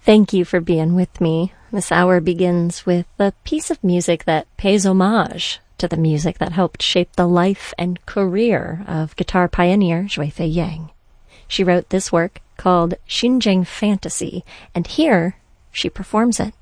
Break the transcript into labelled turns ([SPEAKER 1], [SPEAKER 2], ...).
[SPEAKER 1] Thank you for being with me. This hour begins with a piece of music that pays homage to the music that helped shape the life and career of guitar pioneer Zhui Fei Yang. She wrote this work called Xinjiang Fantasy, and here she performs it.